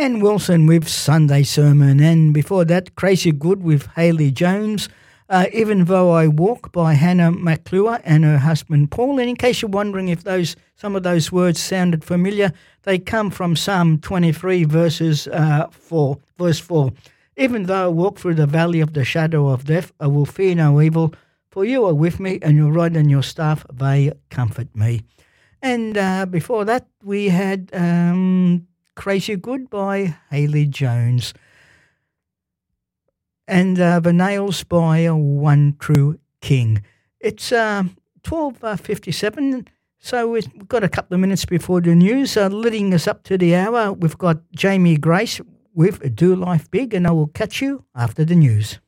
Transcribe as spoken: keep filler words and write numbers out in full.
Ann Wilson with Sunday Sermon, and before that, Crazy Good with Haley Jones. Uh, Even Though I Walk by Hannah McClure and her husband Paul. And in case you're wondering if those some of those words sounded familiar, they come from Psalm twenty-three, verses uh, four, verse four. Even though I walk through the valley of the shadow of death, I will fear no evil, for you are with me, and your rod and your staff, they comfort me. And uh, before that, we had um, Crazy Good by Haley Jones. And uh, The Nails by One True King. It's uh, twelve fifty-seven, so we've got a couple of minutes before the news. Uh, leading us up to the hour, we've got Jamie Grace with Do Life Big, and I will catch you after the news.